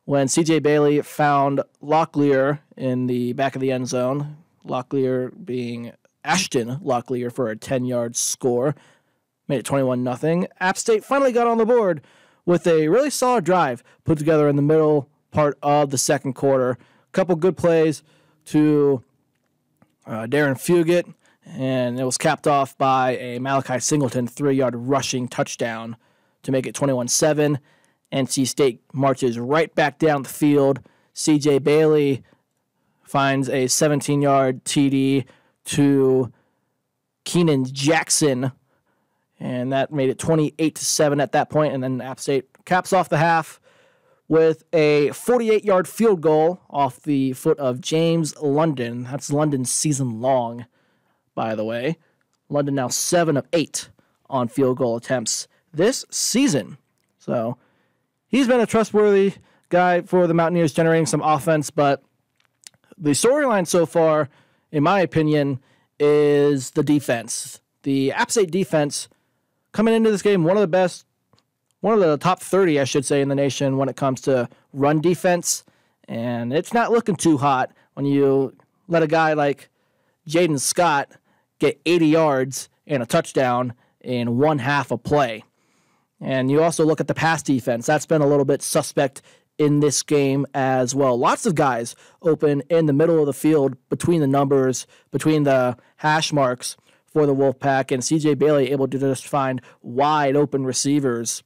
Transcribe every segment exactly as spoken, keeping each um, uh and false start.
when C J Bailey found Locklear in the back of the end zone, Locklear being Ashton Locklear for a ten-yard score, made it twenty-one nothing. App State finally got on the board with a really solid drive put together in the middle part of the second quarter. A couple good plays to uh, Darren Fugit, and it was capped off by a Malachi Singleton three-yard rushing touchdown to make it twenty-one seven. N C State marches right back down the field. C J Bailey finds a seventeen-yard T D to Keenan Jackson, and that made it twenty-eight to seven at that point. And then App State caps off the half with a forty-eight-yard field goal off the foot of James London. That's London's season long, by the way. London now seven of eight on field goal attempts this season. So he's been a trustworthy guy for the Mountaineers, generating some offense, but the storyline so far, in my opinion, is the defense. The App State defense coming into this game, one of the best, one of the top thirty, I should say, in the nation when it comes to run defense, and it's not looking too hot when you let a guy like Jaden Scott get eighty yards and a touchdown in one half a play. And you also look at the pass defense. That's been a little bit suspect in this game as well. Lots of guys open in the middle of the field between the numbers, between the hash marks for the Wolfpack, and C J Bailey able to just find wide open receivers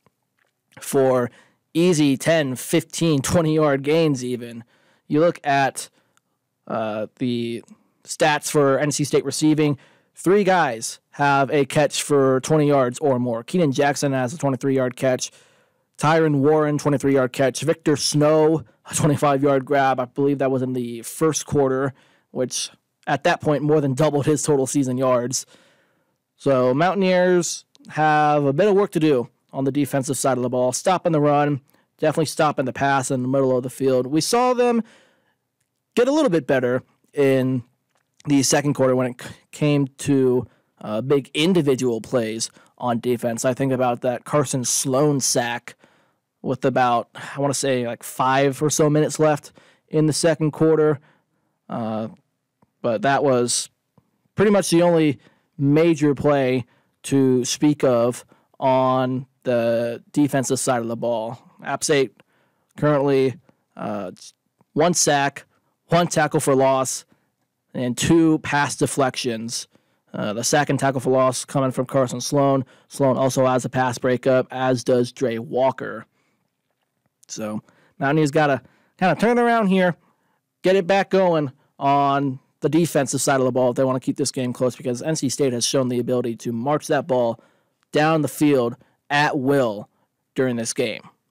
for easy ten, fifteen, twenty-yard gains even. You look at uh, the stats for N C State receiving. Three guys have a catch for twenty yards or more. Keenan Jackson has a twenty-three-yard catch. Tyron Warren, twenty-three-yard catch. Victor Snow, a twenty-five-yard grab. I believe that was in the first quarter, which at that point more than doubled his total season yards. So Mountaineers have a bit of work to do on the defensive side of the ball. Stopping the run, definitely stopping the pass in the middle of the field. We saw them get a little bit better in the second quarter when it came to uh, big individual plays on defense. I think about that Carson Sloan sack with about, I want to say, like five or so minutes left in the second quarter. Uh, but that was pretty much the only major play to speak of on the defensive side of the ball. App State currently uh, one sack, one tackle for loss, and two pass deflections. Uh, the sack and tackle for loss coming from Carson Sloan. Sloan also has a pass breakup, as does Dre Walker. So Mountaineers got to kind of turn around here, get it back going on the defensive side of the ball if they want to keep this game close, because N C State has shown the ability to march that ball down the field at will during this game.